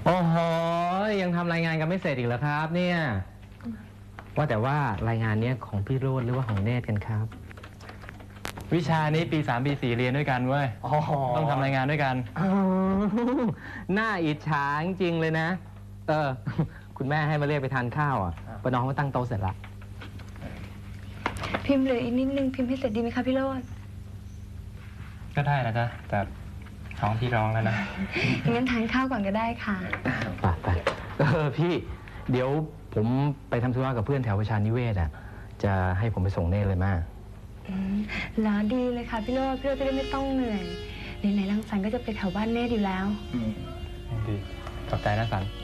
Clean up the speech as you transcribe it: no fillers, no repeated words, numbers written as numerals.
โอ้โหยังทำรายงานกันไม่เสร็จอีกเหรอครับเนี่ยว่าแต่ว่ารายงานเนี้ยของพี่โรจน์หรือว่าของเนตรกันครับวิชานี้ปี 3 ปี 4เรียนด้วยกันเว้ยต้องทำรายงานด้วยกันน่าอิจฉาจริงๆเลยนะคุณแม่ให้มาเรียกไปทานข้าวอ่ะป้าน้องก็ตั้งโต๊ะเสร็จละพิมพ์เหลืออีกนิดนึงพิมพ์ให้เสร็จดีไหมคะพี่โรจน์ก็ได้นะจ๊ะแต่ท้องพี่ร้องแล้วนะงั้นทานข้าวก่อนก็ได้ค่ะไปพี่เดี๋ยวผมไปทำธุระกับเพื่อนแถวประชานิเวศอ่ะจะให้ผมไปส่งเนตรเลยมากแล้วดีเลยค่ะพี่โรจน์จะได้ไม่ต้องเหนื่อยไหนๆรังสรรค์ก็จะไปแถวบ้านเนตรอยู่แล้วดีขอบใจนะสัน